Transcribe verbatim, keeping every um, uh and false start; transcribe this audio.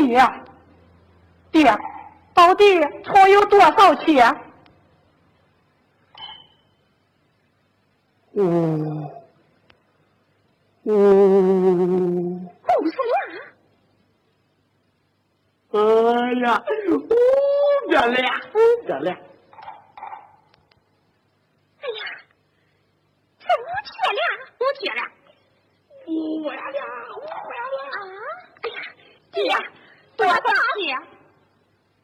女啊，爹，到底筹有多少钱？ 嗯嗯， 五十两。 哎呀，五个两，五个两。